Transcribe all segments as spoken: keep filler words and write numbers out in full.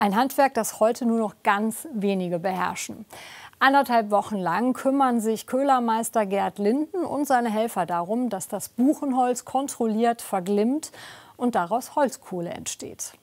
Ein Handwerk, das heute nur noch ganz wenige beherrschen. Anderthalb Wochen lang kümmern sich Köhlermeister Gerd Linden und seine Helfer darum, dass das Buchenholz kontrolliert verglimmt und daraus Holzkohle entsteht.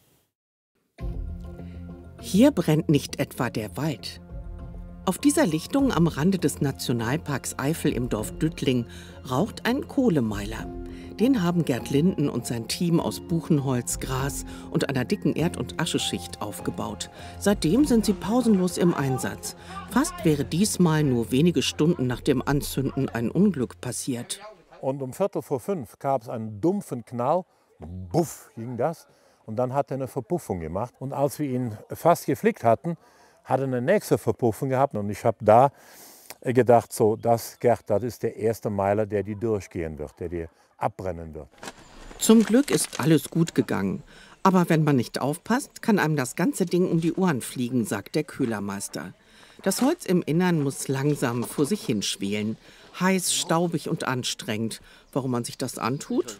Hier brennt nicht etwa der Wald. Auf dieser Lichtung am Rande des Nationalparks Eifel im Dorf Düttling raucht ein Kohlemeiler. Den haben Gerd Linden und sein Team aus Buchenholz, Gras und einer dicken Erd- und Ascheschicht aufgebaut. Seitdem sind sie pausenlos im Einsatz. Fast wäre diesmal nur wenige Stunden nach dem Anzünden ein Unglück passiert. Und um Viertel vor fünf gab es einen dumpfen Knall. Buff ging das. Und dann hat er eine Verpuffung gemacht. Und als wir ihn fast geflickt hatten, hat er eine nächste Verpuffung gehabt. Und ich habe da gedacht, so, das, Gerd, das ist der erste Meiler, der die durchgehen wird, der die abbrennen wird. Zum Glück ist alles gut gegangen. Aber wenn man nicht aufpasst, kann einem das ganze Ding um die Ohren fliegen, sagt der Köhlermeister. Das Holz im Innern muss langsam vor sich hinschwelen. Heiß, staubig und anstrengend. Warum man sich das antut?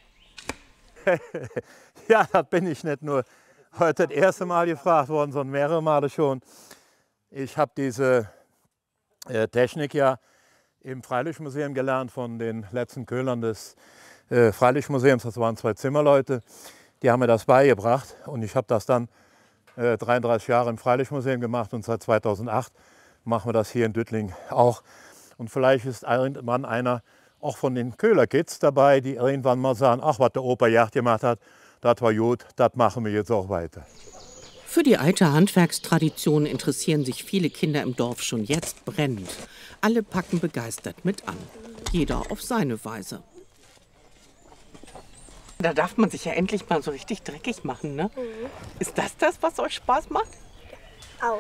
Ja, das bin ich nicht nur heute das erste Mal gefragt worden, sondern mehrere Male schon. Ich habe diese äh, Technik ja im Freilichtmuseum gelernt von den letzten Köhlern des äh, Freilichtmuseums. Das waren zwei Zimmerleute, die haben mir das beigebracht. Und ich habe das dann äh, dreiunddreißig Jahre im Freilichtmuseum gemacht und seit zweitausendacht machen wir das hier in Düttling auch. Und vielleicht ist irgendwann einer auch von den Köhlerkids dabei, die irgendwann mal sagen, ach, was der Opa Gerd gemacht hat, das war gut, das machen wir jetzt auch weiter. Für die alte Handwerkstradition interessieren sich viele Kinder im Dorf schon jetzt brennend. Alle packen begeistert mit an. Jeder auf seine Weise. Da darf man sich ja endlich mal so richtig dreckig machen, ne? Mhm. Ist das das, was euch Spaß macht? Auch.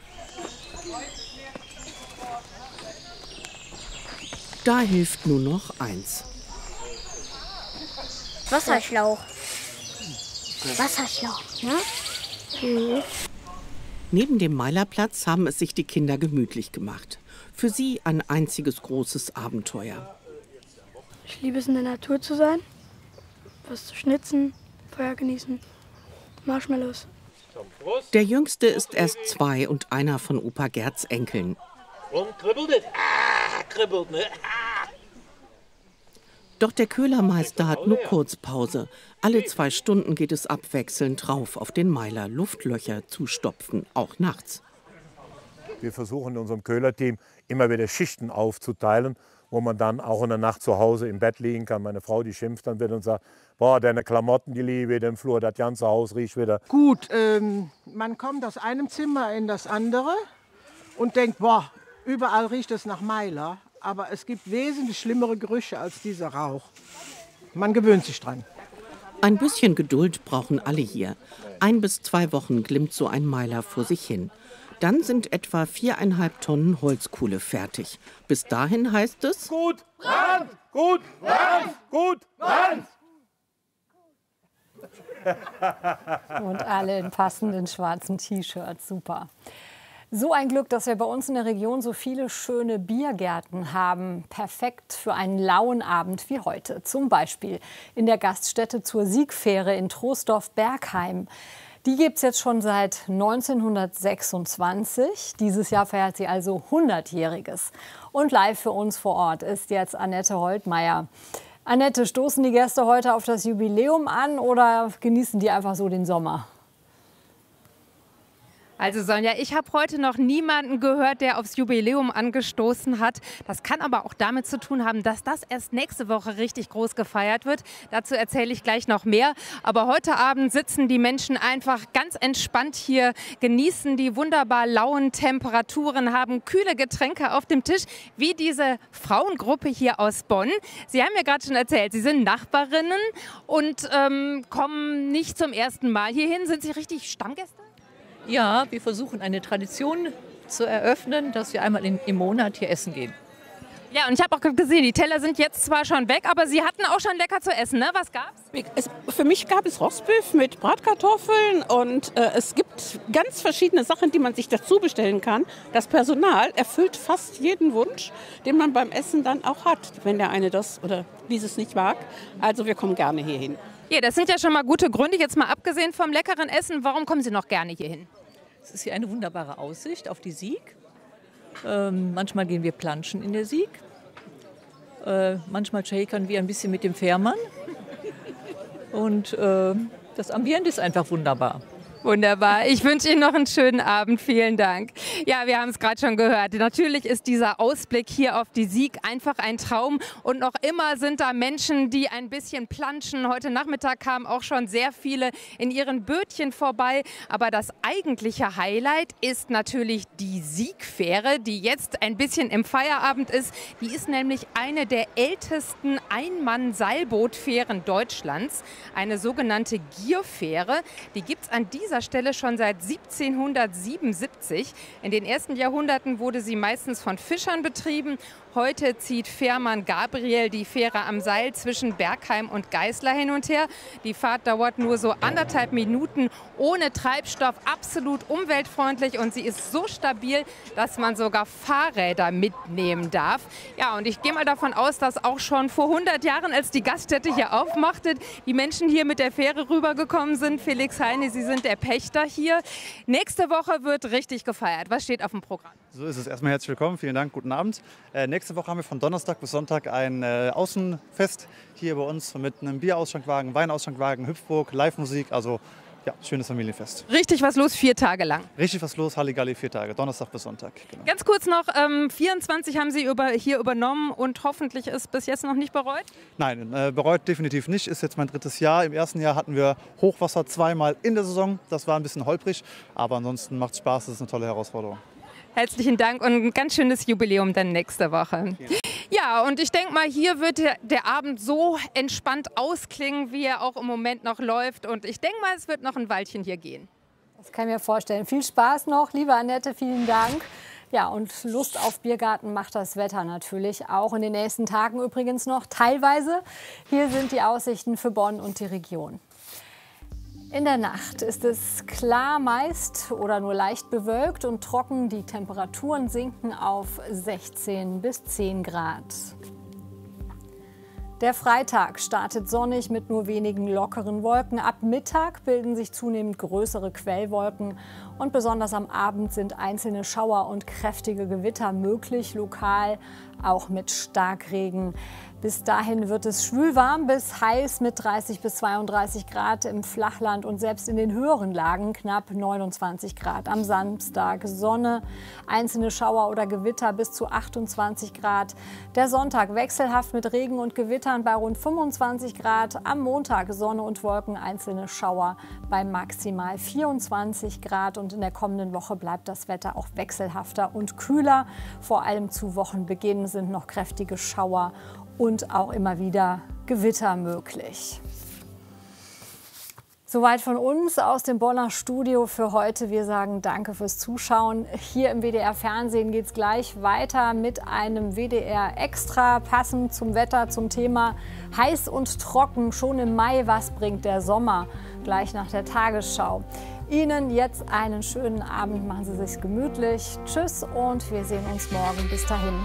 Da hilft nur noch eins. Wasserschlauch. Wasserschlauch, ne? Mhm. Neben dem Meilerplatz haben es sich die Kinder gemütlich gemacht. Für sie ein einziges großes Abenteuer. Ich liebe es, in der Natur zu sein, was zu schnitzen, Feuer genießen, Marshmallows. Der Jüngste ist erst zwei und einer von Opa Gerds Enkeln. Und kribbelt es? Ah, kribbelt, ne? Ah. Doch der Köhlermeister hat nur Kurzpause. Alle zwei Stunden geht es abwechselnd drauf auf den Meiler, Luftlöcher zu stopfen, auch nachts. Wir versuchen in unserem Köhlerteam immer wieder Schichten aufzuteilen, wo man dann auch in der Nacht zu Hause im Bett liegen kann. Meine Frau, die schimpft dann wieder und sagt, boah, deine Klamotten, die liegen wieder im Flur, das ganze Haus riecht wieder. Gut, ähm, man kommt aus einem Zimmer in das andere und denkt, boah, überall riecht es nach Meiler. Aber es gibt wesentlich schlimmere Gerüche als dieser Rauch. Man gewöhnt sich dran. Ein bisschen Geduld brauchen alle hier. Ein bis zwei Wochen glimmt so ein Meiler vor sich hin. Dann sind etwa viereinhalb Tonnen Holzkohle fertig. Bis dahin heißt es: Gut, Brand, gut, Brand, gut, Brand. Und alle in passenden schwarzen T-Shirts, super. So ein Glück, dass wir bei uns in der Region so viele schöne Biergärten haben. Perfekt für einen lauen Abend wie heute. Zum Beispiel in der Gaststätte zur Siegfähre in Troisdorf-Bergheim. Die gibt es jetzt schon seit neunzehnhundertsechsundzwanzig. Dieses Jahr feiert sie also hundertjähriges. Und live für uns vor Ort ist jetzt Annette Holtmeier. Annette, stoßen die Gäste heute auf das Jubiläum an oder genießen die einfach so den Sommer? Also Sonja, ich habe heute noch niemanden gehört, der aufs Jubiläum angestoßen hat. Das kann aber auch damit zu tun haben, dass das erst nächste Woche richtig groß gefeiert wird. Dazu erzähle ich gleich noch mehr. Aber heute Abend sitzen die Menschen einfach ganz entspannt hier, genießen die wunderbar lauen Temperaturen, haben kühle Getränke auf dem Tisch, wie diese Frauengruppe hier aus Bonn. Sie haben mir gerade schon erzählt, Sie sind Nachbarinnen und ähm, kommen nicht zum ersten Mal hierhin. Sind Sie richtig Stammgäste? Ja, wir versuchen eine Tradition zu eröffnen, dass wir einmal in, im Monat hier essen gehen. Ja, und ich habe auch gesehen, die Teller sind jetzt zwar schon weg, aber Sie hatten auch schon lecker zu essen, ne? Was gab's? Es, für mich gab es Rostbeef mit Bratkartoffeln und äh, es gibt ganz verschiedene Sachen, die man sich dazu bestellen kann. Das Personal erfüllt fast jeden Wunsch, den man beim Essen dann auch hat, wenn der eine das oder dieses nicht mag. Also wir kommen gerne hierhin. Ja, das sind ja schon mal gute Gründe, jetzt mal abgesehen vom leckeren Essen. Warum kommen Sie noch gerne hier hin? Es ist hier eine wunderbare Aussicht auf die Sieg. Ähm, manchmal gehen wir planschen in der Sieg. Äh, manchmal shakern wir ein bisschen mit dem Fährmann. Und äh, das Ambiente ist einfach wunderbar. Wunderbar. Ich wünsche Ihnen noch einen schönen Abend. Vielen Dank. Ja, wir haben es gerade schon gehört. Natürlich ist dieser Ausblick hier auf die Sieg einfach ein Traum. Und noch immer sind da Menschen, die ein bisschen planschen. Heute Nachmittag kamen auch schon sehr viele in ihren Bötchen vorbei. Aber das eigentliche Highlight ist natürlich die Siegfähre, die jetzt ein bisschen im Feierabend ist. Die ist nämlich eine der ältesten Ein-Mann-Seilbootfähren Deutschlands. Eine sogenannte Gierfähre. Die gibt es an dieser Stelle schon seit siebzehnhundertsiebenundsiebzig. In den ersten Jahrhunderten wurde sie meistens von Fischern betrieben. Heute zieht Fährmann Gabriel die Fähre am Seil zwischen Bergheim und Geißler hin und her. Die Fahrt dauert nur so anderthalb Minuten, ohne Treibstoff, absolut umweltfreundlich und sie ist so stabil, dass man sogar Fahrräder mitnehmen darf. Ja, und ich gehe mal davon aus, dass auch schon vor hundert Jahren, als die Gaststätte hier aufmachte, die Menschen hier mit der Fähre rübergekommen sind. Felix Heine, Sie sind der Pächter hier. Nächste Woche wird richtig gefeiert. Was steht auf dem Programm? So ist es. Erstmal herzlich willkommen. Vielen Dank. Guten Abend. Äh, nächste Woche haben wir von Donnerstag bis Sonntag ein äh, Außenfest hier bei uns mit einem Bierausschenkwagen, Weinausschenkwagen, Hüpfburg, Live-Musik. Also ja, schönes Familienfest. Richtig was los, vier Tage lang. Richtig was los, Halligalli, vier Tage, Donnerstag bis Sonntag. Genau. Ganz kurz noch, ähm, vierundzwanzig haben Sie über, hier übernommen und hoffentlich ist bis jetzt noch nicht bereut? Nein, äh, bereut definitiv nicht. Ist jetzt mein drittes Jahr. Im ersten Jahr hatten wir Hochwasser zweimal in der Saison. Das war ein bisschen holprig, aber ansonsten macht es Spaß. Das ist eine tolle Herausforderung. Herzlichen Dank und ein ganz schönes Jubiläum dann nächste Woche. Ja, und ich denke mal, hier wird der, der Abend so entspannt ausklingen, wie er auch im Moment noch läuft. Und ich denke mal, es wird noch ein Weilchen hier gehen. Das kann ich mir vorstellen. Viel Spaß noch, liebe Annette, vielen Dank. Ja, und Lust auf Biergarten macht das Wetter natürlich auch in den nächsten Tagen übrigens noch teilweise. Hier sind die Aussichten für Bonn und die Region. In der Nacht ist es klar meist oder nur leicht bewölkt und trocken. Die Temperaturen sinken auf sechzehn bis zehn Grad. Der Freitag startet sonnig mit nur wenigen lockeren Wolken. Ab Mittag bilden sich zunehmend größere Quellwolken. Und besonders am Abend sind einzelne Schauer und kräftige Gewitter möglich, lokal auch mit Starkregen. Bis dahin wird es schwülwarm bis heiß mit dreißig bis zweiunddreißig Grad im Flachland und selbst in den höheren Lagen knapp neunundzwanzig Grad. Am Samstag Sonne, einzelne Schauer oder Gewitter bis zu achtundzwanzig Grad. Der Sonntag wechselhaft mit Regen und Gewittern bei rund fünfundzwanzig Grad. Am Montag Sonne und Wolken, einzelne Schauer bei maximal vierundzwanzig Grad. Und in der kommenden Woche bleibt das Wetter auch wechselhafter und kühler. Vor allem zu Wochenbeginn sind noch kräftige Schauer und auch immer wieder Gewitter möglich. Soweit von uns aus dem Bonner Studio für heute. Wir sagen danke fürs Zuschauen. Hier im W D R Fernsehen geht es gleich weiter mit einem W D R Extra, passend zum Wetter, zum Thema heiß und trocken. Schon im Mai, was bringt der Sommer? Gleich nach der Tagesschau. Ihnen jetzt einen schönen Abend, machen Sie sich gemütlich. Tschüss und wir sehen uns morgen. Bis dahin.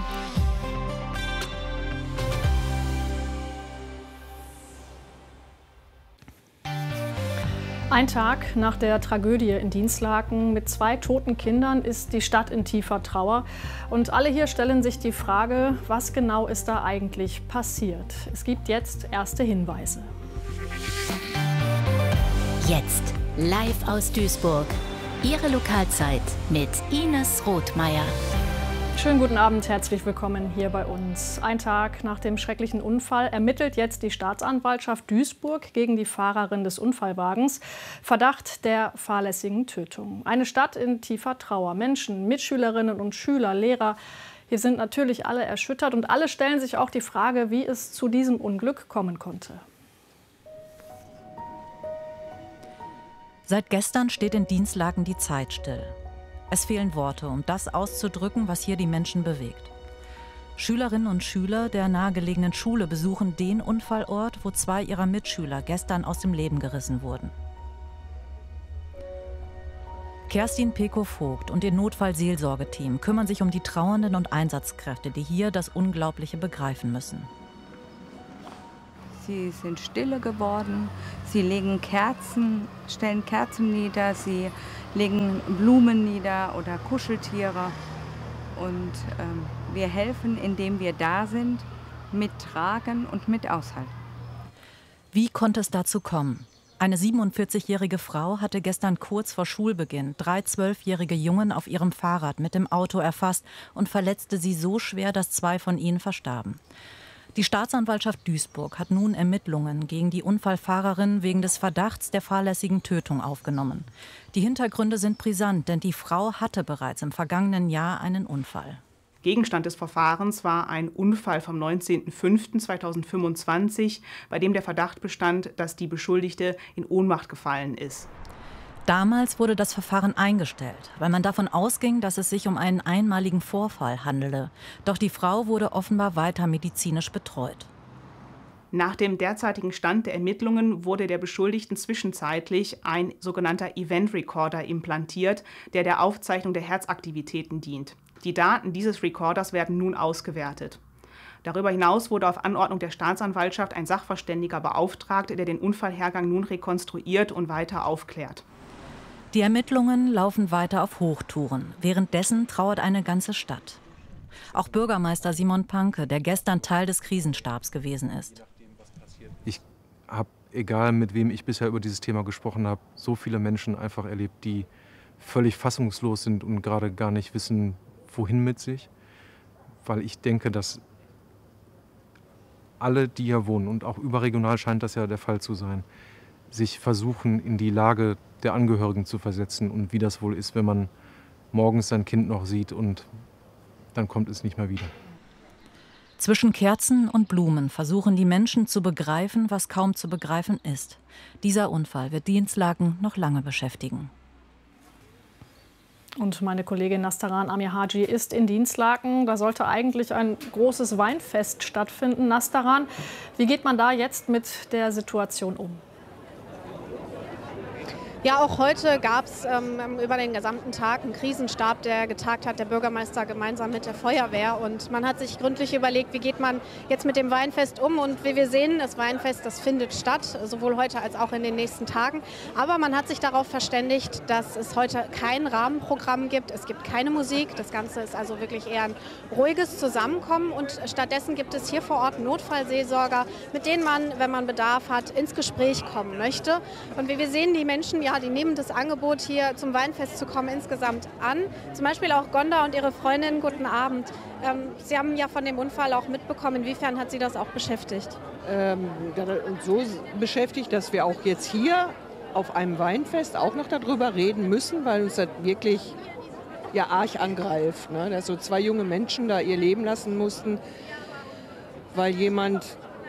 Ein Tag nach der Tragödie in Dinslaken mit zwei toten Kindern ist die Stadt in tiefer Trauer. Und alle hier stellen sich die Frage, was genau ist da eigentlich passiert? Es gibt jetzt erste Hinweise. Jetzt live aus Duisburg. Ihre Lokalzeit mit Ines Rothmeier. Schönen guten Abend, herzlich willkommen hier bei uns. Ein Tag nach dem schrecklichen Unfall ermittelt jetzt die Staatsanwaltschaft Duisburg gegen die Fahrerin des Unfallwagens. Verdacht der fahrlässigen Tötung. Eine Stadt in tiefer Trauer. Menschen, Mitschülerinnen und Schüler, Lehrer. Hier sind natürlich alle erschüttert und alle stellen sich auch die Frage, wie es zu diesem Unglück kommen konnte. Seit gestern steht in Dinslaken die Zeit still. Es fehlen Worte, um das auszudrücken, was hier die Menschen bewegt. Schülerinnen und Schüler der nahegelegenen Schule besuchen den Unfallort, wo zwei ihrer Mitschüler gestern aus dem Leben gerissen wurden. Kerstin Pekow-Vogt und ihr Notfallseelsorgeteam kümmern sich um die Trauernden und Einsatzkräfte, die hier das Unglaubliche begreifen müssen. Sie sind stille geworden. Sie legen Kerzen, stellen Kerzen nieder. Sie legen Blumen nieder oder Kuscheltiere. Und ähm, wir helfen, indem wir da sind, mittragen und mit aushalten. Wie konnte es dazu kommen? Eine siebenundvierzigjährige Frau hatte gestern kurz vor Schulbeginn drei zwölfjährige Jungen auf ihrem Fahrrad mit dem Auto erfasst und verletzte sie so schwer, dass zwei von ihnen verstarben. Die Staatsanwaltschaft Duisburg hat nun Ermittlungen gegen die Unfallfahrerin wegen des Verdachts der fahrlässigen Tötung aufgenommen. Die Hintergründe sind brisant, denn die Frau hatte bereits im vergangenen Jahr einen Unfall. Gegenstand des Verfahrens war ein Unfall vom neunzehnten fünften zweitausendfünfundzwanzig, bei dem der Verdacht bestand, dass die Beschuldigte in Ohnmacht gefallen ist. Damals wurde das Verfahren eingestellt, weil man davon ausging, dass es sich um einen einmaligen Vorfall handele. Doch die Frau wurde offenbar weiter medizinisch betreut. Nach dem derzeitigen Stand der Ermittlungen wurde der Beschuldigten zwischenzeitlich ein sogenannter Event Recorder implantiert, der der Aufzeichnung der Herzaktivitäten dient. Die Daten dieses Recorders werden nun ausgewertet. Darüber hinaus wurde auf Anordnung der Staatsanwaltschaft ein Sachverständiger beauftragt, der den Unfallhergang nun rekonstruiert und weiter aufklärt. Die Ermittlungen laufen weiter auf Hochtouren. Währenddessen trauert eine ganze Stadt. Auch Bürgermeister Simon Panke, der gestern Teil des Krisenstabs gewesen ist. Ich habe, egal mit wem ich bisher über dieses Thema gesprochen habe, so viele Menschen einfach erlebt, die völlig fassungslos sind und gerade gar nicht wissen, wohin mit sich. Weil ich denke, dass alle, die hier wohnen, und auch überregional scheint das ja der Fall zu sein, sich versuchen, in die Lage der Angehörigen zu versetzen und wie das wohl ist, wenn man morgens sein Kind noch sieht und dann kommt es nicht mehr wieder. Zwischen Kerzen und Blumen versuchen die Menschen zu begreifen, was kaum zu begreifen ist. Dieser Unfall wird Dinslaken noch lange beschäftigen. Und meine Kollegin Nastaran Amirhaji ist in Dinslaken. Da sollte eigentlich ein großes Weinfest stattfinden. Nastaran, wie geht man da jetzt mit der Situation um? Ja, auch heute gab es ähm, über den gesamten Tag einen Krisenstab, der getagt hat, der Bürgermeister gemeinsam mit der Feuerwehr. Und man hat sich gründlich überlegt, wie geht man jetzt mit dem Weinfest um. Und wie wir sehen, das Weinfest, das findet statt, sowohl heute als auch in den nächsten Tagen. Aber man hat sich darauf verständigt, dass es heute kein Rahmenprogramm gibt. Es gibt keine Musik. Das Ganze ist also wirklich eher ein ruhiges Zusammenkommen. Und stattdessen gibt es hier vor Ort Notfallseelsorger, mit denen man, wenn man Bedarf hat, ins Gespräch kommen möchte. Und wie wir sehen, die Menschen, ja, die nehmen das Angebot, hier zum Weinfest zu kommen, insgesamt an. Zum Beispiel auch Gonda und ihre Freundin. Guten Abend. Ähm, Sie haben ja von dem Unfall auch mitbekommen. Inwiefern hat Sie das auch beschäftigt? Ähm, und so beschäftigt, dass wir auch jetzt hier auf einem Weinfest auch noch darüber reden müssen, weil uns das wirklich ja, arg angreift, ne? Dass so zwei junge Menschen da ihr Leben lassen mussten, weil jemand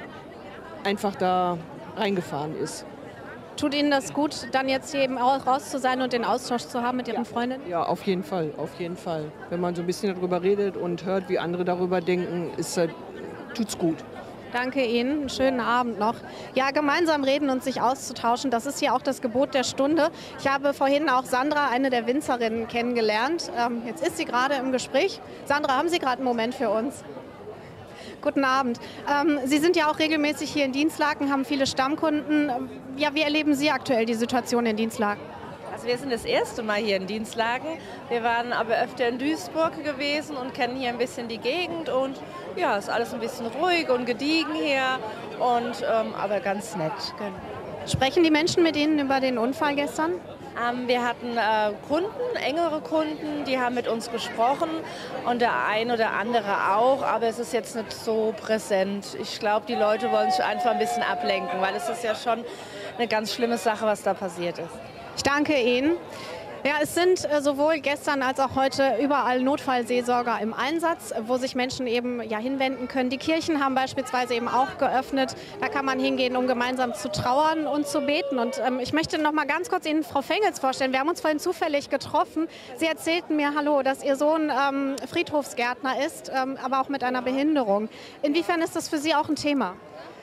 einfach da reingefahren ist. Tut Ihnen das gut, dann jetzt hier eben auch raus zu sein und den Austausch zu haben mit Ihren ja. Freundinnen? Ja, auf jeden Fall, auf jeden Fall. Wenn man so ein bisschen darüber redet und hört, wie andere darüber denken, ist, äh, tut's gut. Danke Ihnen, einen schönen Abend noch. Ja, gemeinsam reden und sich auszutauschen, das ist hier auch das Gebot der Stunde. Ich habe vorhin auch Sandra, eine der Winzerinnen, kennengelernt. Ähm, jetzt ist sie gerade im Gespräch. Sandra, haben Sie gerade einen Moment für uns? Guten Abend. Ähm, Sie sind ja auch regelmäßig hier in Dinslaken, haben viele Stammkunden. Ja, wie erleben Sie aktuell die Situation in Dinslaken? Also wir sind das erste Mal hier in Dinslaken. Wir waren aber öfter in Duisburg gewesen und kennen hier ein bisschen die Gegend. Und ja, ist alles ein bisschen ruhig und gediegen hier, und, ähm, aber ganz nett. Sprechen die Menschen mit Ihnen über den Unfall gestern? Ähm, wir hatten äh, Kunden, engere Kunden, die haben mit uns gesprochen, und der ein oder andere auch, aber es ist jetzt nicht so präsent. Ich glaube, die Leute wollen sich einfach ein bisschen ablenken, weil es ist ja schon eine ganz schlimme Sache, was da passiert ist. Ich danke Ihnen. Ja, es sind äh, sowohl gestern als auch heute überall Notfallseelsorger im Einsatz, wo sich Menschen eben ja hinwenden können. Die Kirchen haben beispielsweise eben auch geöffnet. Da kann man hingehen, um gemeinsam zu trauern und zu beten. Und ähm, ich möchte noch mal ganz kurz Ihnen Frau Fengels vorstellen. Wir haben uns vorhin zufällig getroffen. Sie erzählten mir, hallo, dass Ihr Sohn ähm, Friedhofsgärtner ist, ähm, aber auch mit einer Behinderung. Inwiefern ist das für Sie auch ein Thema?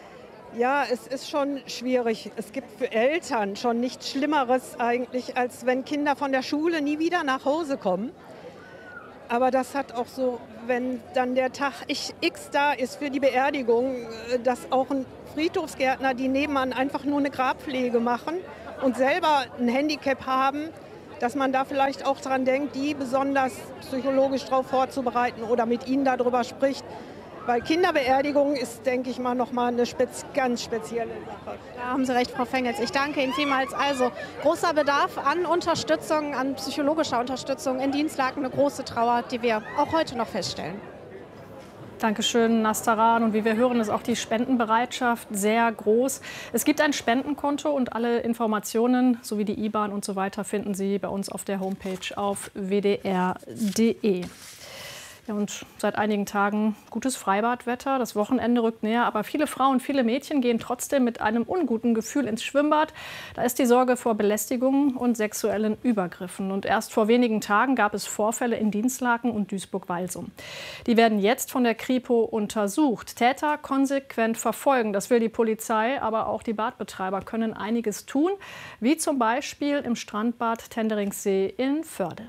Ja, es ist schon schwierig. Es gibt für Eltern schon nichts Schlimmeres eigentlich, als wenn Kinder von der Schule nie wieder nach Hause kommen. Aber das hat auch so, wenn dann der Tag X da ist für die Beerdigung, dass auch ein Friedhofsgärtner, die nebenan einfach nur eine Grabpflege machen und selber ein Handicap haben, dass man da vielleicht auch dran denkt, die besonders psychologisch darauf vorzubereiten oder mit ihnen darüber spricht. Weil Kinderbeerdigung ist, denke ich mal, nochmal eine spez ganz spezielle Sache. Da haben Sie recht, Frau Fengels. Ich danke Ihnen vielmals. Also großer Bedarf an Unterstützung, an psychologischer Unterstützung in Dinslaken, eine große Trauer, die wir auch heute noch feststellen. Dankeschön, Nastaran. Und wie wir hören, ist auch die Spendenbereitschaft sehr groß. Es gibt ein Spendenkonto und alle Informationen sowie die I B A N und so weiter finden Sie bei uns auf der Homepage auf w d r punkt d e. Ja, und seit einigen Tagen gutes Freibadwetter. Das Wochenende rückt näher, aber viele Frauen, viele Mädchen gehen trotzdem mit einem unguten Gefühl ins Schwimmbad. Da ist die Sorge vor Belästigungen und sexuellen Übergriffen. Und erst vor wenigen Tagen gab es Vorfälle in Dinslaken und Duisburg-Walsum. Die werden jetzt von der Kripo untersucht. Täter konsequent verfolgen. Das will die Polizei, aber auch die Badbetreiber können einiges tun, wie zum Beispiel im Strandbad Tenderingsee in Förde.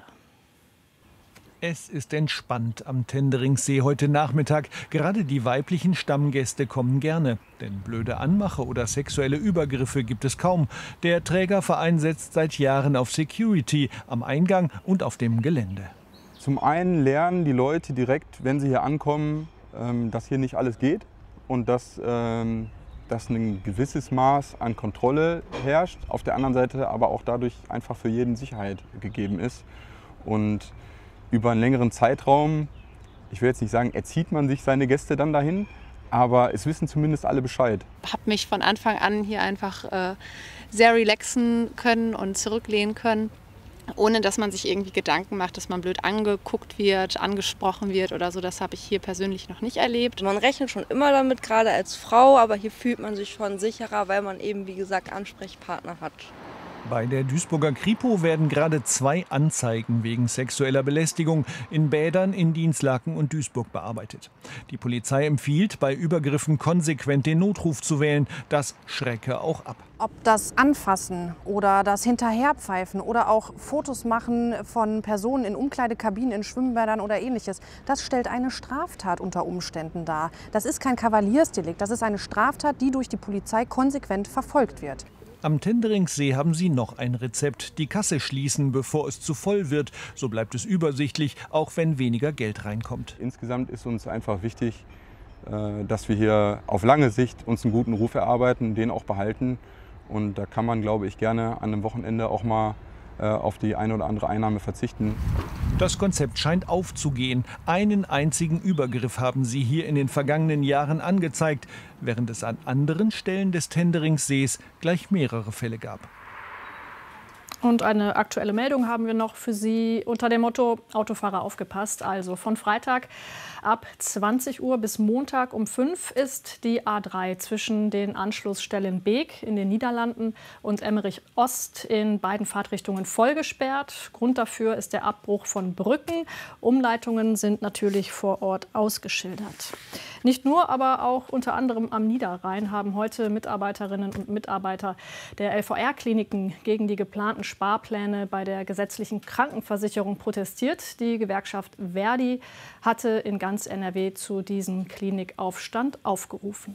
Es ist entspannt am Tenderingsee heute Nachmittag. Gerade die weiblichen Stammgäste kommen gerne. Denn blöde Anmache oder sexuelle Übergriffe gibt es kaum. Der Trägerverein setzt seit Jahren auf Security am Eingang und auf dem Gelände. Zum einen lernen die Leute direkt, wenn sie hier ankommen, dass hier nicht alles geht und dass, dass ein gewisses Maß an Kontrolle herrscht. Auf der anderen Seite aber auch dadurch einfach für jeden Sicherheit gegeben ist. Und über einen längeren Zeitraum, ich will jetzt nicht sagen, erzieht man sich seine Gäste dann dahin, aber es wissen zumindest alle Bescheid. Ich habe mich von Anfang an hier einfach äh, sehr relaxen können und zurücklehnen können, ohne dass man sich irgendwie Gedanken macht, dass man blöd angeguckt wird, angesprochen wird oder so. Das habe ich hier persönlich noch nicht erlebt. Man rechnet schon immer damit, gerade als Frau, aber hier fühlt man sich schon sicherer, weil man eben, wie gesagt, Ansprechpartner hat. Bei der Duisburger Kripo werden gerade zwei Anzeigen wegen sexueller Belästigung in Bädern in Dinslaken und Duisburg bearbeitet. Die Polizei empfiehlt, bei Übergriffen konsequent den Notruf zu wählen. Das schrecke auch ab. Ob das Anfassen oder das Hinterherpfeifen oder auch Fotos machen von Personen in Umkleidekabinen, in Schwimmbädern oder ähnliches, das stellt eine Straftat unter Umständen dar. Das ist kein Kavaliersdelikt, das ist eine Straftat, die durch die Polizei konsequent verfolgt wird. Am Tenderingsee haben sie noch ein Rezept. Die Kasse schließen, bevor es zu voll wird. So bleibt es übersichtlich, auch wenn weniger Geld reinkommt. Insgesamt ist uns einfach wichtig, dass wir hier auf lange Sicht uns einen guten Ruf erarbeiten, den auch behalten. Und da kann man, glaube ich, gerne an einem Wochenende auch mal auf die eine oder andere Einnahme verzichten. Das Konzept scheint aufzugehen. Einen einzigen Übergriff haben sie hier in den vergangenen Jahren angezeigt, während es an anderen Stellen des Tenderingsees gleich mehrere Fälle gab. Und eine aktuelle Meldung haben wir noch für Sie unter dem Motto Autofahrer aufgepasst. Also von Freitag ab zwanzig Uhr bis Montag um fünf ist die A drei zwischen den Anschlussstellen Beek in den Niederlanden und Emmerich Ost in beiden Fahrtrichtungen voll gesperrt. Grund dafür ist der Abbruch von Brücken. Umleitungen sind natürlich vor Ort ausgeschildert. Nicht nur, aber auch unter anderem am Niederrhein haben heute Mitarbeiterinnen und Mitarbeiter der L V R-Kliniken gegen die geplanten Sparpläne bei der gesetzlichen Krankenversicherung protestiert. Die Gewerkschaft Verdi hatte in ganz N R W zu diesem Klinikaufstand aufgerufen.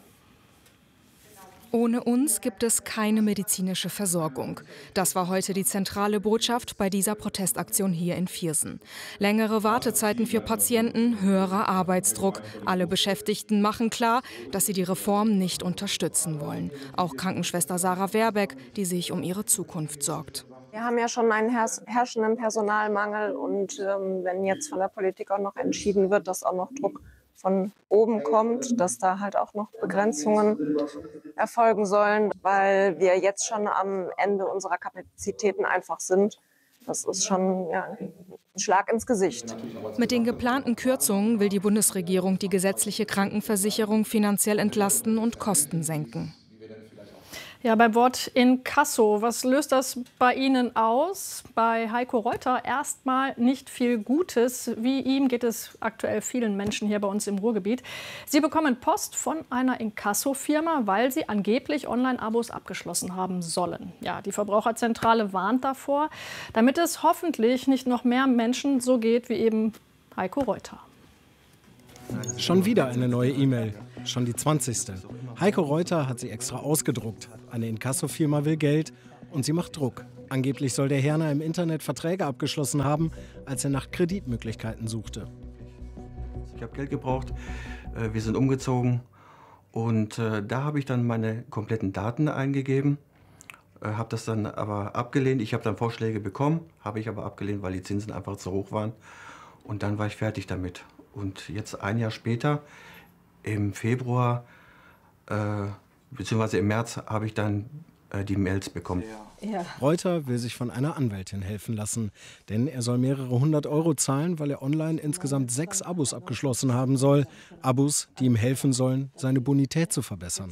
Ohne uns gibt es keine medizinische Versorgung. Das war heute die zentrale Botschaft bei dieser Protestaktion hier in Viersen. Längere Wartezeiten für Patienten, höherer Arbeitsdruck. Alle Beschäftigten machen klar, dass sie die Reform nicht unterstützen wollen. Auch Krankenschwester Sarah Werbeck, die sich um ihre Zukunft sorgt. Wir haben ja schon einen herrschenden Personalmangel und ähm, wenn jetzt von der Politik auch noch entschieden wird, dass auch noch Druck von oben kommt, dass da halt auch noch Begrenzungen erfolgen sollen, weil wir jetzt schon am Ende unserer Kapazitäten einfach sind. Das ist schon ja, ein Schlag ins Gesicht. Mit den geplanten Kürzungen will die Bundesregierung die gesetzliche Krankenversicherung finanziell entlasten und Kosten senken. Ja, beim Wort Inkasso, was löst das bei Ihnen aus? Bei Heiko Reuter erstmal nicht viel Gutes. Wie ihm geht es aktuell vielen Menschen hier bei uns im Ruhrgebiet. Sie bekommen Post von einer Inkasso-Firma, weil sie angeblich Online-Abos abgeschlossen haben sollen. Ja, die Verbraucherzentrale warnt davor, damit es hoffentlich nicht noch mehr Menschen so geht wie eben Heiko Reuter. Schon wieder eine neue E-Mail, schon die zwanzigste. Heiko Reuter hat sie extra ausgedruckt. Eine Inkassofirma will Geld und sie macht Druck. Angeblich soll der Herner im Internet Verträge abgeschlossen haben, als er nach Kreditmöglichkeiten suchte. Ich habe Geld gebraucht, wir sind umgezogen und da habe ich dann meine kompletten Daten eingegeben, habe das dann aber abgelehnt. Ich habe dann Vorschläge bekommen, habe ich aber abgelehnt, weil die Zinsen einfach zu hoch waren. Und dann war ich fertig damit. Und jetzt ein Jahr später, im Februar äh, bzw. im März, habe ich dann äh, die Mails bekommen. Ja. Reuter will sich von einer Anwältin helfen lassen, denn er soll mehrere hundert Euro zahlen, weil er online insgesamt sechs Abos abgeschlossen haben soll. Abos, die ihm helfen sollen, seine Bonität zu verbessern.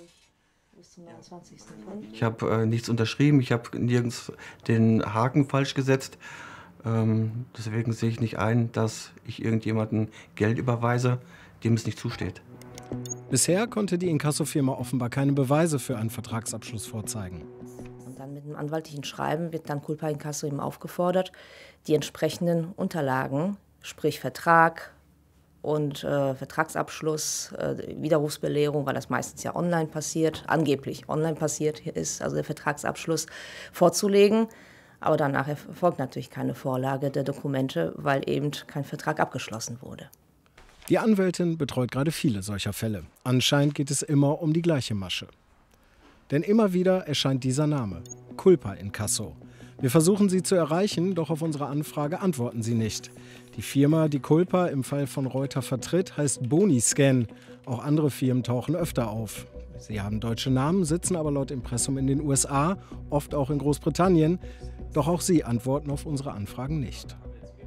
Ich habe äh, nichts unterschrieben, ich habe nirgends den Haken falsch gesetzt. Ähm, deswegen sehe ich nicht ein, dass ich irgendjemandem Geld überweise, dem es nicht zusteht. Bisher konnte die Inkassofirma offenbar keine Beweise für einen Vertragsabschluss vorzeigen. Und dann mit einem anwaltlichen Schreiben wird dann Culpa Inkasso eben aufgefordert, die entsprechenden Unterlagen, sprich Vertrag und äh, Vertragsabschluss, äh, Widerrufsbelehrung, weil das meistens ja online passiert, angeblich online passiert ist, also der Vertragsabschluss vorzulegen. Aber danach erfolgt natürlich keine Vorlage der Dokumente, weil eben kein Vertrag abgeschlossen wurde. Die Anwältin betreut gerade viele solcher Fälle. Anscheinend geht es immer um die gleiche Masche. Denn immer wieder erscheint dieser Name, Culpa Inkasso. Wir versuchen sie zu erreichen, doch auf unsere Anfrage antworten sie nicht. Die Firma, die Culpa im Fall von Reuter vertritt, heißt Boniscan. Auch andere Firmen tauchen öfter auf. Sie haben deutsche Namen, sitzen aber laut Impressum in den U S A, oft auch in Großbritannien. Doch auch sie antworten auf unsere Anfragen nicht.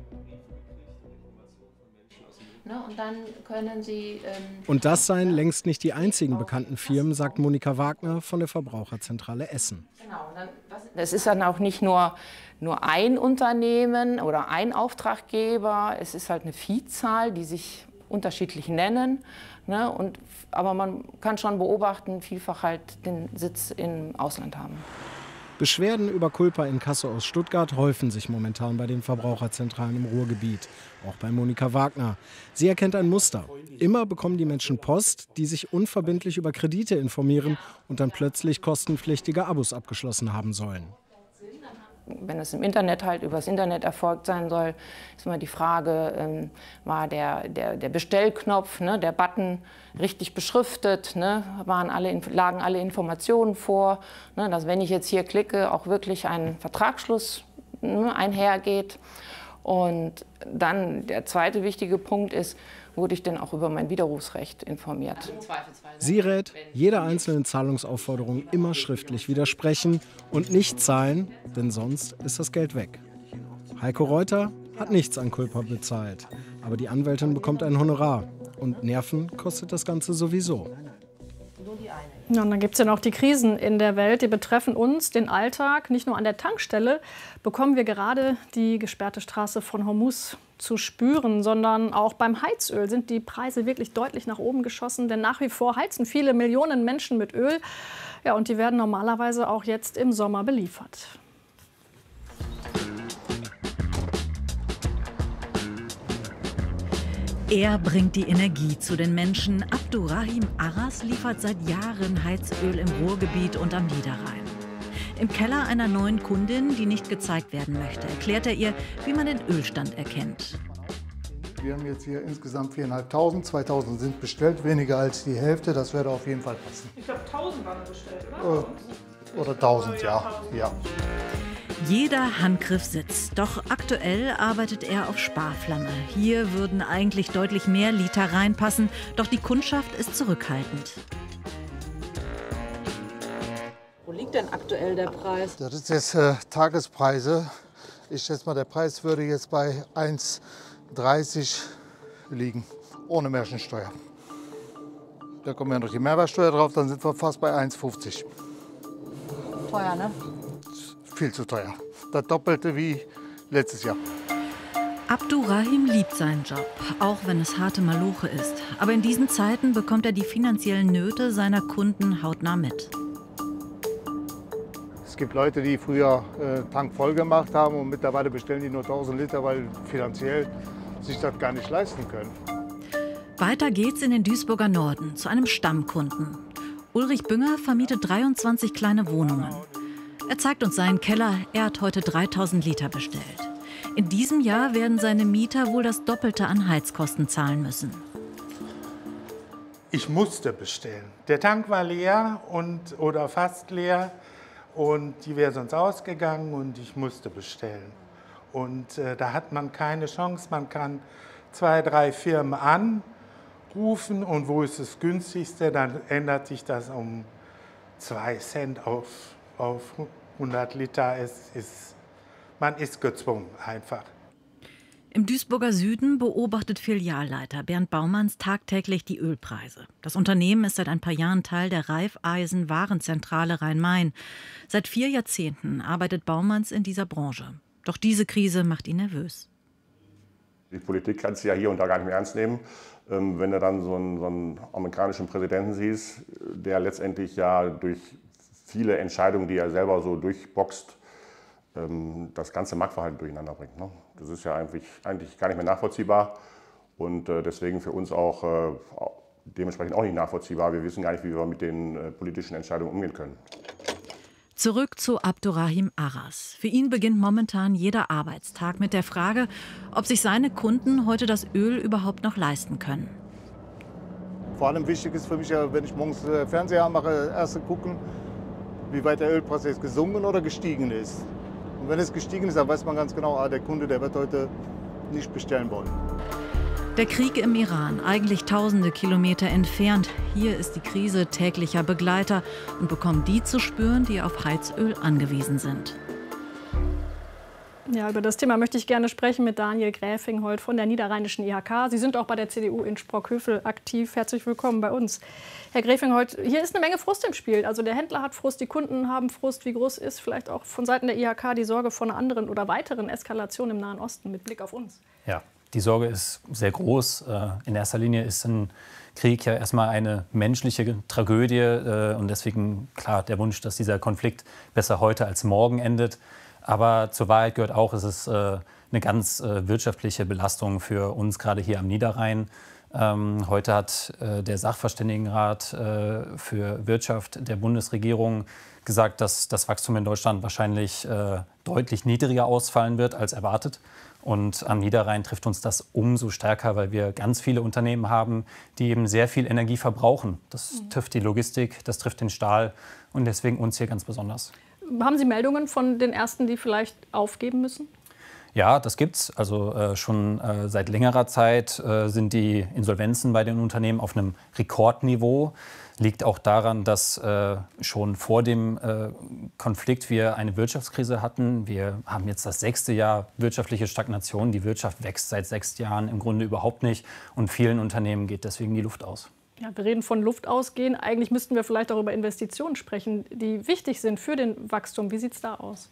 Und dann können Sie, ähm Und das seien längst nicht die einzigen bekannten Firmen, sagt Monika Wagner von der Verbraucherzentrale Essen. Es ist dann auch nicht nur, nur ein Unternehmen oder ein Auftraggeber, es ist halt eine Vielzahl, die sich unterschiedlich nennen. Ne? Und, aber man kann schon beobachten, vielfach halt den Sitz im Ausland haben. Beschwerden über Culpa Inkasso aus Stuttgart häufen sich momentan bei den Verbraucherzentralen im Ruhrgebiet, auch bei Monika Wagner. Sie erkennt ein Muster. Immer bekommen die Menschen Post, die sich unverbindlich über Kredite informieren und dann plötzlich kostenpflichtige Abos abgeschlossen haben sollen. Wenn es im Internet halt übers Internet erfolgt sein soll, ist immer die Frage, ähm, war der, der, der Bestellknopf, ne, der Button richtig beschriftet, ne, waren alle, lagen alle Informationen vor, ne, dass wenn ich jetzt hier klicke, auch wirklich ein Vertragsschluss ne, einhergeht. Und dann der zweite wichtige Punkt ist, wurde ich denn auch über mein Widerrufsrecht informiert. Sie rät, jeder einzelnen Zahlungsaufforderung immer schriftlich widersprechen und nicht zahlen, denn sonst ist das Geld weg. Heiko Reuter hat nichts an Culpa bezahlt, aber die Anwältin bekommt ein Honorar. Und Nerven kostet das Ganze sowieso. Ja, und dann gibt es ja noch die Krisen in der Welt, die betreffen uns, den Alltag. Nicht nur an der Tankstelle bekommen wir gerade die gesperrte Straße von Hormuz zu spüren, sondern auch beim Heizöl sind die Preise wirklich deutlich nach oben geschossen. Denn nach wie vor heizen viele Millionen Menschen mit Öl. Ja, und die werden normalerweise auch jetzt im Sommer beliefert. Er bringt die Energie zu den Menschen. Abdurrahim Aras liefert seit Jahren Heizöl im Ruhrgebiet und am Niederrhein. Im Keller einer neuen Kundin, die nicht gezeigt werden möchte, erklärt er ihr, wie man den Ölstand erkennt. Wir haben jetzt hier insgesamt viertausendfünfhundert, zweitausend sind bestellt, weniger als die Hälfte, das würde auf jeden Fall passen. Ich glaube, tausend waren bestellt, oder? Oder tausend, ja. ja. Jeder Handgriff sitzt, doch aktuell arbeitet er auf Sparflamme. Hier würden eigentlich deutlich mehr Liter reinpassen, doch die Kundschaft ist zurückhaltend. Wo liegt denn aktuell der Preis? Das ist jetzt äh, Tagespreise. Ich schätze mal, der Preis würde jetzt bei eins dreißig liegen, ohne Mehrwertsteuer. Da kommt ja noch die Mehrwertsteuer drauf, dann sind wir fast bei eins fünfzig. Teuer, ne? Viel zu teuer. Das Doppelte wie letztes Jahr. Abdurrahim liebt seinen Job, auch wenn es harte Maloche ist. Aber in diesen Zeiten bekommt er die finanziellen Nöte seiner Kunden hautnah mit. Es gibt Leute, die früher äh, Tank voll gemacht haben und mittlerweile bestellen die nur tausend Liter, weil finanziell sich das gar nicht leisten können. Weiter geht's in den Duisburger Norden zu einem Stammkunden. Ulrich Bünger vermietet dreiundzwanzig kleine Wohnungen. Er zeigt uns seinen Keller. Er hat heute dreitausend Liter bestellt. In diesem Jahr werden seine Mieter wohl das Doppelte an Heizkosten zahlen müssen. Ich musste bestellen. Der Tank war leer und, oder fast leer und die wäre sonst ausgegangen und ich musste bestellen. Und äh, da hat man keine Chance. Man kann zwei, drei Firmen anrufen und wo ist das günstigste, dann ändert sich das um zwei Cent auf, auf hundert Liter. Es ist, man ist gezwungen einfach. Im Duisburger Süden beobachtet Filialleiter Bernd Baumanns tagtäglich die Ölpreise. Das Unternehmen ist seit ein paar Jahren Teil der Raiffeisen-Warenzentrale Rhein-Main. Seit vier Jahrzehnten arbeitet Baumanns in dieser Branche. Doch diese Krise macht ihn nervös. Die Politik kann es ja hier und da gar nicht mehr ernst nehmen. Ähm, wenn du dann so einen, so einen amerikanischen Präsidenten siehst, der letztendlich ja durch viele Entscheidungen, die er selber so durchboxt, ähm, das ganze Marktverhalten durcheinander bringt. Ne? Das ist ja eigentlich, eigentlich gar nicht mehr nachvollziehbar und äh, deswegen für uns auch äh, dementsprechend auch nicht nachvollziehbar. Wir wissen gar nicht, wie wir mit den äh, politischen Entscheidungen umgehen können. Zurück zu Abdurrahim Aras. Für ihn beginnt momentan jeder Arbeitstag mit der Frage, ob sich seine Kunden heute das Öl überhaupt noch leisten können. Vor allem wichtig ist für mich, wenn ich morgens Fernseher mache, erst gucken, wie weit der Ölpreis jetzt gesunken oder gestiegen ist. Und wenn es gestiegen ist, dann weiß man ganz genau, ah, der Kunde, der wird heute nicht bestellen wollen. Der Krieg im Iran, eigentlich tausende Kilometer entfernt. Hier ist die Krise täglicher Begleiter und bekommen die zu spüren, die auf Heizöl angewiesen sind. Ja, über das Thema möchte ich gerne sprechen mit Daniel Gräfingholt von der Niederrheinischen I H K. Sie sind auch bei der C D U in Sprockhövel aktiv. Herzlich willkommen bei uns. Herr Gräfingholt, hier ist eine Menge Frust im Spiel. Also der Händler hat Frust, die Kunden haben Frust. Wie groß ist vielleicht auch von Seiten der I H K die Sorge vor einer anderen oder weiteren Eskalation im Nahen Osten mit Blick auf uns? Ja, die Sorge ist sehr groß. In erster Linie ist ein Krieg ja erstmal eine menschliche Tragödie. Und deswegen klar der Wunsch, dass dieser Konflikt besser heute als morgen endet. Aber zur Wahrheit gehört auch, es ist äh, eine ganz äh, wirtschaftliche Belastung für uns, gerade hier am Niederrhein. Ähm, heute hat äh, der Sachverständigenrat äh, für Wirtschaft der Bundesregierung gesagt, dass das Wachstum in Deutschland wahrscheinlich äh, deutlich niedriger ausfallen wird als erwartet. Und am Niederrhein trifft uns das umso stärker, weil wir ganz viele Unternehmen haben, die eben sehr viel Energie verbrauchen. Das mhm. trifft die Logistik, das trifft den Stahl und deswegen uns hier ganz besonders. Haben Sie Meldungen von den Ersten, die vielleicht aufgeben müssen? Ja, das gibt's. Also äh, schon äh, seit längerer Zeit äh, sind die Insolvenzen bei den Unternehmen auf einem Rekordniveau. Liegt auch daran, dass äh, schon vor dem äh, Konflikt wir eine Wirtschaftskrise hatten. Wir haben jetzt das sechste Jahr wirtschaftliche Stagnation. Die Wirtschaft wächst seit sechs Jahren im Grunde überhaupt nicht. Und vielen Unternehmen geht deswegen die Luft aus. Ja, wir reden von Luft ausgehen. Eigentlich müssten wir vielleicht auch über Investitionen sprechen, die wichtig sind für den Wachstum. Wie sieht es da aus?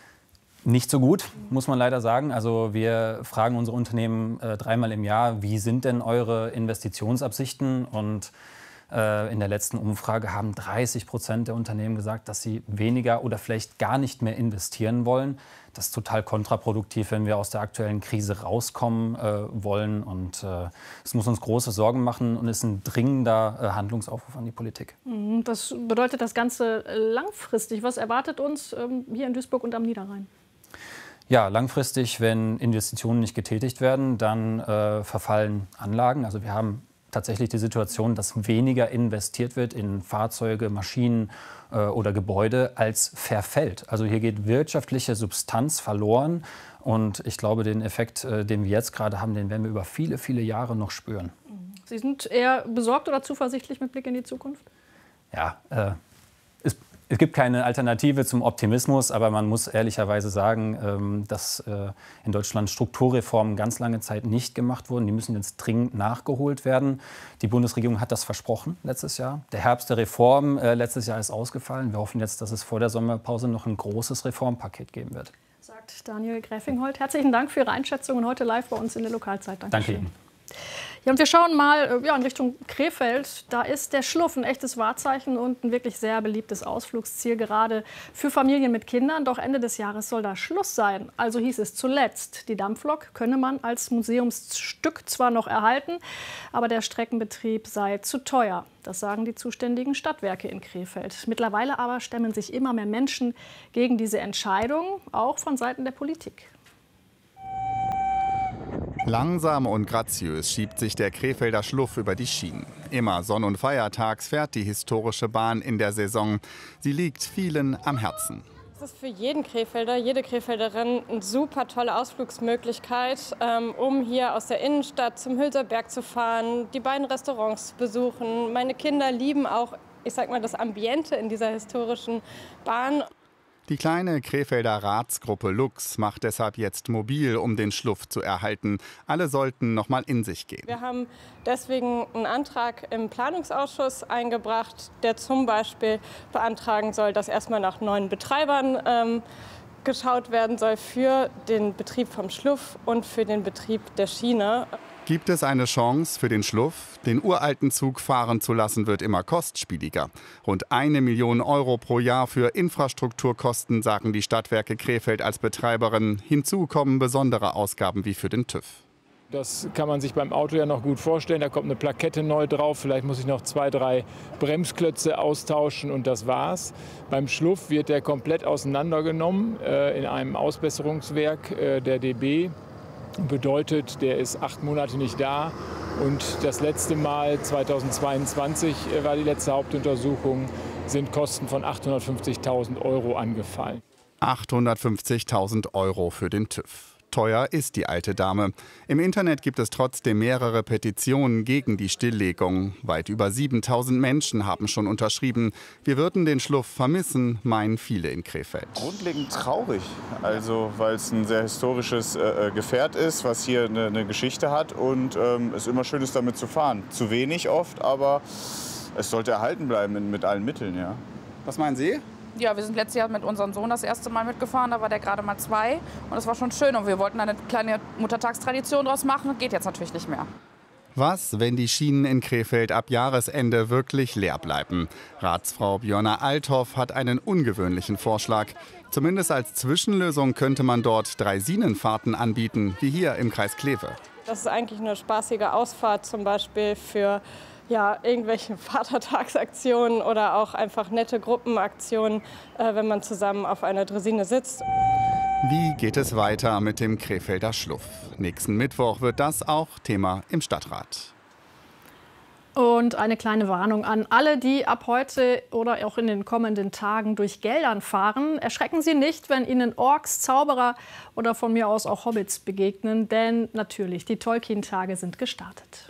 Nicht so gut, muss man leider sagen. Also wir fragen unsere Unternehmen äh, dreimal im Jahr, wie sind denn eure Investitionsabsichten? Und äh, in der letzten Umfrage haben dreißig Prozent der Unternehmen gesagt, dass sie weniger oder vielleicht gar nicht mehr investieren wollen. Das ist total kontraproduktiv, wenn wir aus der aktuellen Krise rauskommen äh, wollen. Und äh, es muss uns große Sorgen machen und ist ein dringender äh, Handlungsaufruf an die Politik. Was bedeutet das Ganze langfristig? Was erwartet uns ähm, hier in Duisburg und am Niederrhein? Ja, langfristig, wenn Investitionen nicht getätigt werden, dann äh, verfallen Anlagen. Also wir haben tatsächlich die Situation, dass weniger investiert wird in Fahrzeuge, Maschinen äh, oder Gebäude, als verfällt. Also hier geht wirtschaftliche Substanz verloren. Und ich glaube, den Effekt, äh, den wir jetzt gerade haben, den werden wir über viele, viele Jahre noch spüren. Sie sind eher besorgt oder zuversichtlich mit Blick in die Zukunft? Ja, äh, es Es gibt keine Alternative zum Optimismus, aber man muss ehrlicherweise sagen, dass in Deutschland Strukturreformen ganz lange Zeit nicht gemacht wurden. Die müssen jetzt dringend nachgeholt werden. Die Bundesregierung hat das versprochen letztes Jahr. Der Herbst der Reformen letztes Jahr ist ausgefallen. Wir hoffen jetzt, dass es vor der Sommerpause noch ein großes Reformpaket geben wird. Sagt Daniel Gräfingholt. Herzlichen Dank für Ihre Einschätzungen heute live bei uns in der Lokalzeit. Dankeschön. Danke Ihnen. Ja, und wir schauen mal ja, in Richtung Krefeld. Da ist der Schluff ein echtes Wahrzeichen und ein wirklich sehr beliebtes Ausflugsziel, gerade für Familien mit Kindern. Doch Ende des Jahres soll da Schluss sein. Also hieß es zuletzt, die Dampflok könne man als Museumsstück zwar noch erhalten, aber der Streckenbetrieb sei zu teuer. Das sagen die zuständigen Stadtwerke in Krefeld. Mittlerweile aber stemmen sich immer mehr Menschen gegen diese Entscheidung, auch von Seiten der Politik. Langsam und graziös schiebt sich der Krefelder Schluff über die Schienen. Immer sonn- und feiertags fährt die historische Bahn in der Saison. Sie liegt vielen am Herzen. Es ist für jeden Krefelder, jede Krefelderin eine super tolle Ausflugsmöglichkeit, um hier aus der Innenstadt zum Hülser Berg zu fahren, die beiden Restaurants zu besuchen. Meine Kinder lieben auch, ich sag mal, das Ambiente in dieser historischen Bahn. Die kleine Krefelder Ratsgruppe Lux macht deshalb jetzt mobil, um den Schluff zu erhalten. Alle sollten noch mal in sich gehen. Wir haben deswegen einen Antrag im Planungsausschuss eingebracht, der zum Beispiel beantragen soll, dass erstmal nach neuen Betreibern ähm, geschaut werden soll für den Betrieb vom Schluff und für den Betrieb der Schiene. Gibt es eine Chance für den Schluff? Den uralten Zug fahren zu lassen, wird immer kostspieliger. Rund eine Million Euro pro Jahr für Infrastrukturkosten, sagen die Stadtwerke Krefeld als Betreiberin. Hinzu kommen besondere Ausgaben wie für den TÜV. Das kann man sich beim Auto ja noch gut vorstellen. Da kommt eine Plakette neu drauf. Vielleicht muss ich noch zwei, drei Bremsklötze austauschen und das war's. Beim Schluff wird der komplett auseinandergenommen äh, in einem Ausbesserungswerk äh, der D B. Bedeutet, der ist acht Monate nicht da. Und das letzte Mal, zweitausendzweiundzwanzig, war die letzte Hauptuntersuchung, sind Kosten von achthundertfünfzigtausend Euro angefallen. achthundertfünfzigtausend Euro für den TÜV. Teuer ist die alte Dame. Im Internet gibt es trotzdem mehrere Petitionen gegen die Stilllegung. Weit über siebentausend Menschen haben schon unterschrieben. Wir würden den Schluff vermissen, meinen viele in Krefeld. Grundlegend traurig, also weil es ein sehr historisches äh, Gefährt ist, was hier eine, eine Geschichte hat und ähm, es immer schön ist, damit zu fahren. Zu wenig oft, aber es sollte erhalten bleiben mit, mit allen Mitteln. Ja. Was meinen Sie? Ja, wir sind letztes Jahr mit unserem Sohn das erste Mal mitgefahren, da war der gerade mal zwei und das war schon schön und wir wollten eine kleine Muttertagstradition draus machen, geht jetzt natürlich nicht mehr. Was, wenn die Schienen in Krefeld ab Jahresende wirklich leer bleiben? Ratsfrau Björna Althoff hat einen ungewöhnlichen Vorschlag. Zumindest als Zwischenlösung könnte man dort Dreisinenfahrten anbieten, wie hier im Kreis Kleve. Das ist eigentlich eine spaßige Ausfahrt zum Beispiel für ja, irgendwelche Vatertagsaktionen oder auch einfach nette Gruppenaktionen, äh, wenn man zusammen auf einer Draisine sitzt. Wie geht es weiter mit dem Krefelder Schluff? Nächsten Mittwoch wird das auch Thema im Stadtrat. Und eine kleine Warnung an alle, die ab heute oder auch in den kommenden Tagen durch Geldern fahren. Erschrecken Sie nicht, wenn Ihnen Orks, Zauberer oder von mir aus auch Hobbits begegnen, denn natürlich, die Tolkien-Tage sind gestartet.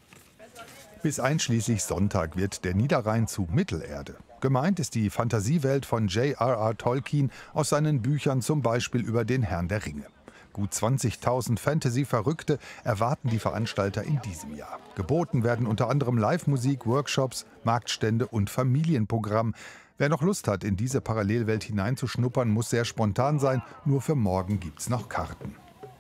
Bis einschließlich Sonntag wird der Niederrhein zu Mittelerde. Gemeint ist die Fantasiewelt von J R R Tolkien aus seinen Büchern, zum Beispiel über den Herrn der Ringe. Gut zwanzigtausend Fantasy-Verrückte erwarten die Veranstalter in diesem Jahr. Geboten werden unter anderem Live-Musik, Workshops, Marktstände und Familienprogramm. Wer noch Lust hat, in diese Parallelwelt hineinzuschnuppern, muss sehr spontan sein. Nur für morgen gibt's noch Karten.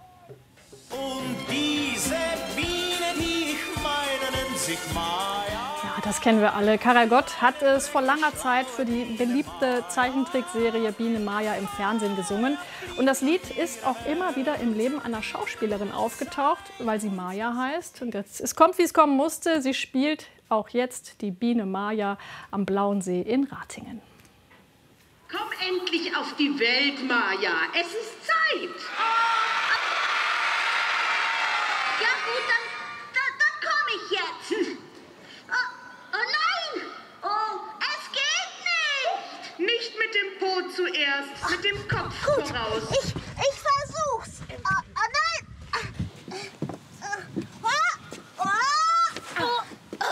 Und diese Biene, die ich meine, nennt sich Maya. Ja, das kennen wir alle. Karel Gott hat es vor langer Zeit für die beliebte Zeichentrickserie Biene Maya im Fernsehen gesungen. Und das Lied ist auch immer wieder im Leben einer Schauspielerin aufgetaucht, weil sie Maya heißt. Und jetzt, es kommt, wie es kommen musste. Sie spielt auch jetzt die Biene Maya am Blauen See in Ratingen. Komm endlich auf die Welt, Maya. Es ist Zeit. Ja gut, dann, dann, dann komme ich jetzt. Oh, oh nein! Oh, es geht nicht! Nicht mit dem Po zuerst, mit dem Kopf gut, voraus. Ich, ich versuch's. Oh, oh nein! Oh, oh, oh.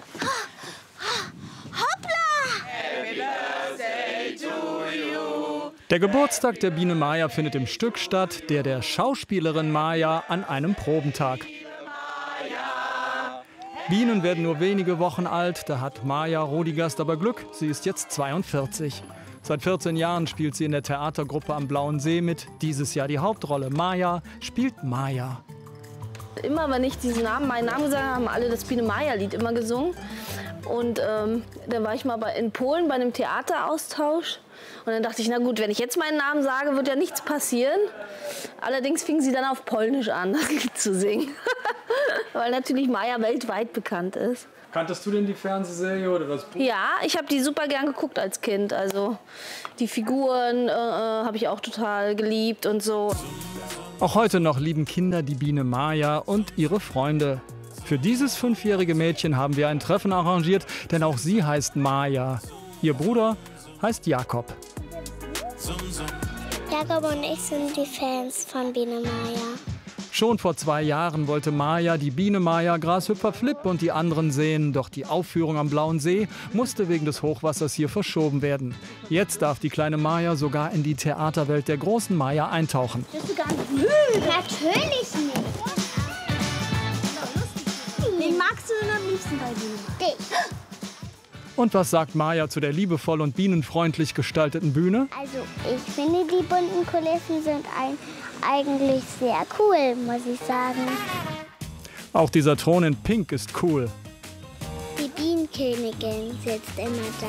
Hoppla! Happy Birthday to you. Der Geburtstag der Biene Maya findet im Stück statt, der der Schauspielerin Maya an einem Probentag. Bienen werden nur wenige Wochen alt, da hat Maya Rodigast aber Glück, sie ist jetzt zweiundvierzig. Seit vierzehn Jahren spielt sie in der Theatergruppe am Blauen See mit, dieses Jahr die Hauptrolle. Maya spielt Maya. Immer wenn ich diesen Namen, meinen Namen gesagt habe, haben alle das Biene Maya-Lied immer gesungen. Und ähm, dann war ich mal bei, in Polen bei einem Theateraustausch. Und dann dachte ich, na gut, wenn ich jetzt meinen Namen sage, wird ja nichts passieren. Allerdings fingen sie dann auf Polnisch an, das Lied zu singen. Weil natürlich Maya weltweit bekannt ist. Kanntest du denn die Fernsehserie oder das Buch? Ja, ich habe die super gern geguckt als Kind. Also die Figuren äh, habe ich auch total geliebt und so. Auch heute noch lieben Kinder die Biene Maya und ihre Freunde. Für dieses fünfjährige Mädchen haben wir ein Treffen arrangiert, denn auch sie heißt Maya. Ihr Bruder heißt Jakob. Jakob und ich sind die Fans von Biene Maya. Schon vor zwei Jahren wollte Maya die Biene Maya, Grashüpfer Flip und die anderen sehen. Doch die Aufführung am Blauen See musste wegen des Hochwassers hier verschoben werden. Jetzt darf die kleine Maya sogar in die Theaterwelt der großen Maya eintauchen. Bist du gar nicht müde? Natürlich nicht. Wen magst du denn am liebsten bei Biene? Dich. Und was sagt Maya zu der liebevoll und bienenfreundlich gestalteten Bühne? Also ich finde, die bunten Kulissen sind ein, eigentlich sehr cool, muss ich sagen. Auch dieser Thron in Pink ist cool. Die Bienenkönigin sitzt immer da.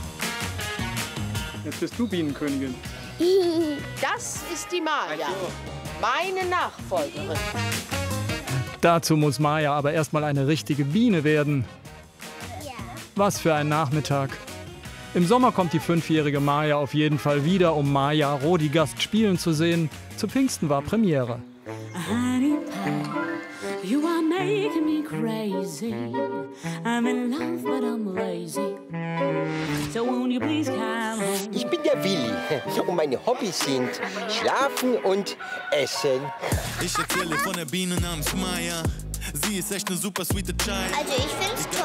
Jetzt bist du Bienenkönigin. Das ist die Maya, meine Nachfolgerin. Dazu muss Maya aber erstmal eine richtige Biene werden. Was für ein Nachmittag. Im Sommer kommt die fünfjährige Maya auf jeden Fall wieder, um Maya Rodigast spielen zu sehen. Zu Pfingsten war Premiere. Honey pie, you are making me crazy. I'm in love, but I'm lazy. So won't you please come home? Ich bin der Willi und meine Hobbys sind Schlafen und Essen. Ich erzähle von der Biene namens Maya. Sie ist echt eine super sweete Child. Also ich find's toll.